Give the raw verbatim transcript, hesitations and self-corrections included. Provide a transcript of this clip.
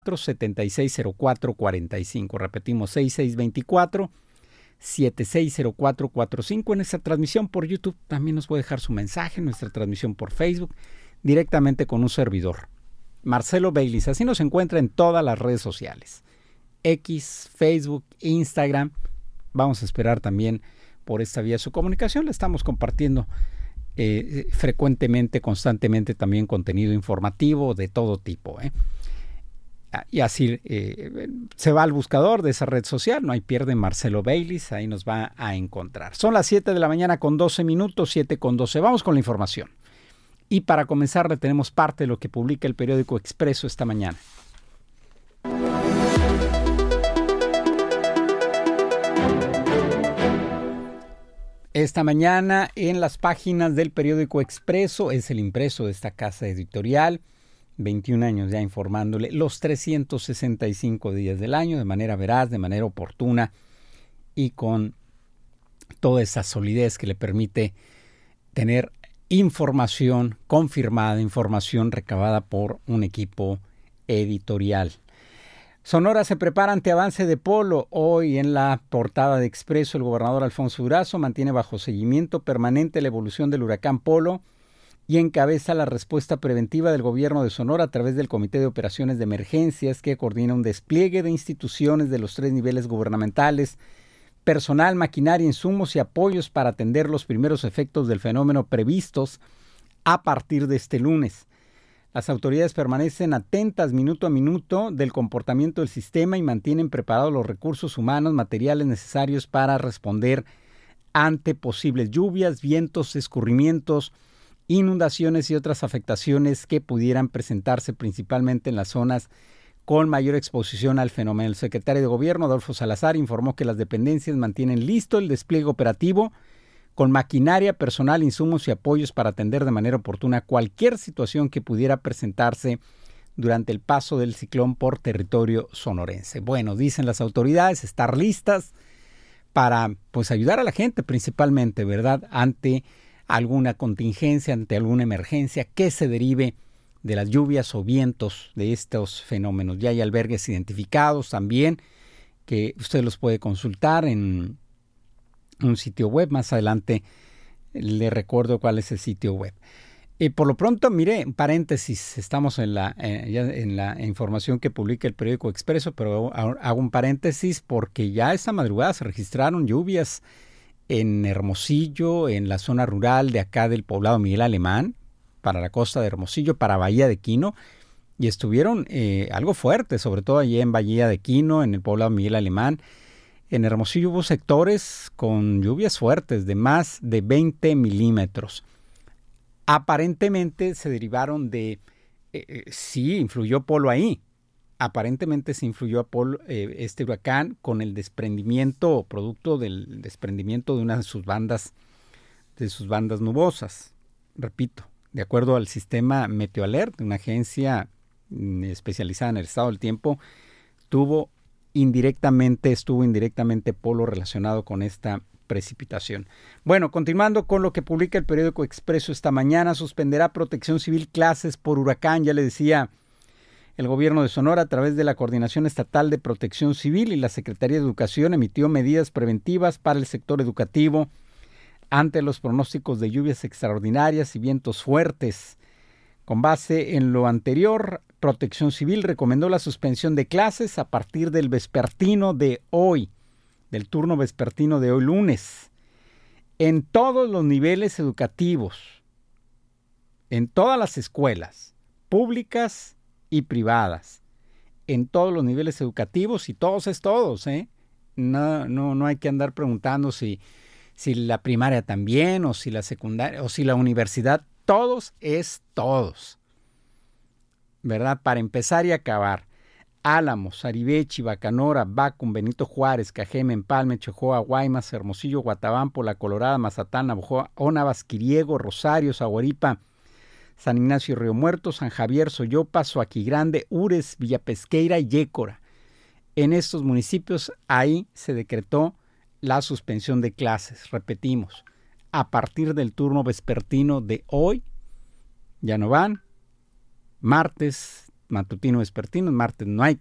siete seis cero cuatro cuatro cinco. Repetimos, seis seis dos cuatro siete seis cero cuatro cuatro cinco. En nuestra transmisión por YouTube también nos puede dejar su mensaje, en nuestra transmisión por Facebook, directamente con un servidor, Marcelo Baylis. Así nos encuentra en todas las redes sociales, X, Facebook, Instagram. Vamos a esperar también por esta vía su comunicación. Le estamos compartiendo eh, frecuentemente, constantemente también contenido informativo de todo tipo, ¿eh? Y así eh, se va al buscador de esa red social, no hay pierde, Marcelo Baylis, ahí nos va a encontrar. Son las siete de la mañana con doce minutos, siete con doce. Vamos con la información. Y para comenzar le tenemos parte de lo que publica el periódico Expreso esta mañana. Esta mañana en las páginas del periódico Expreso, es el impreso de esta casa editorial, veintiún años ya informándole los trescientos sesenta y cinco días del año de manera veraz, de manera oportuna y con toda esa solidez que le permite tener información confirmada, información recabada por un equipo editorial. Sonora se prepara ante avance de Polo. Hoy en la portada de Expreso, el gobernador Alfonso Durazo mantiene bajo seguimiento permanente la evolución del huracán Polo y encabeza la respuesta preventiva del gobierno de Sonora a través del Comité de Operaciones de Emergencias, que coordina un despliegue de instituciones de los tres niveles gubernamentales, personal, maquinaria, insumos y apoyos para atender los primeros efectos del fenómeno previstos a partir de este lunes. Las autoridades permanecen atentas minuto a minuto del comportamiento del sistema y mantienen preparados los recursos humanos, materiales necesarios para responder ante posibles lluvias, vientos, escurrimientos, inundaciones y otras afectaciones que pudieran presentarse principalmente en las zonas con mayor exposición al fenómeno. El secretario de Gobierno, Adolfo Salazar, informó que las dependencias mantienen listo el despliegue operativo con maquinaria, personal, insumos y apoyos para atender de manera oportuna cualquier situación que pudiera presentarse durante el paso del ciclón por territorio sonorense. Bueno, dicen las autoridades estar listas para pues ayudar a la gente principalmente, ¿verdad?, ante alguna contingencia, ante alguna emergencia que se derive de las lluvias o vientos de estos fenómenos. Ya hay albergues identificados también, que usted los puede consultar en un sitio web. Más adelante le recuerdo cuál es el sitio web. Y por lo pronto, mire, paréntesis, estamos en la, eh, ya en la información que publica el periódico Expreso, pero hago un paréntesis porque ya esta madrugada se registraron lluvias en Hermosillo, en la zona rural de acá del poblado Miguel Alemán, para la costa de Hermosillo, para Bahía de Quino, y estuvieron eh, algo fuertes, sobre todo allí en Bahía de Quino, en el poblado Miguel Alemán. En Hermosillo hubo sectores con lluvias fuertes de más de veinte milímetros. Aparentemente se derivaron de, eh, eh, sí, influyó Polo ahí. Aparentemente se influyó a Polo, eh, este huracán con el desprendimiento, producto del desprendimiento de una de sus bandas, de sus bandas nubosas. Repito, de acuerdo al sistema Meteoalert, una agencia especializada en el estado del tiempo, tuvo indirectamente, estuvo indirectamente Polo relacionado con esta precipitación. Bueno, continuando con lo que publica el periódico Expreso esta mañana, suspenderá Protección Civil clases por huracán. Ya le decía, el gobierno de Sonora, a través de la Coordinación Estatal de Protección Civil y la Secretaría de Educación, emitió medidas preventivas para el sector educativo ante los pronósticos de lluvias extraordinarias y vientos fuertes. Con base en lo anterior, Protección Civil recomendó la suspensión de clases a partir del vespertino de hoy, del turno vespertino de hoy lunes, en todos los niveles educativos, en todas las escuelas, públicas y privadas, en todos los niveles educativos, y todos es todos, ¿eh? No, no, no hay que andar preguntando si, si la primaria también, o si la secundaria, o si la universidad, todos es todos, ¿verdad? Para empezar y acabar, Álamos, Arivechi, Bacanora, Bacum, Benito Juárez, Cajeme, Empalme, Chojoa, Guaymas, Hermosillo, Guatabampo, La Colorada, Mazatán, Navojoa, Onavas, Quiriego, Rosario, Zaguaripa, San Ignacio, Río Muerto, San Javier, Soyopa, Soaquigrande, Ures, Villapesqueira y Yécora. En estos municipios, ahí se decretó la suspensión de clases. Repetimos, a partir del turno vespertino de hoy, ya no van, martes, matutino vespertino, martes no hay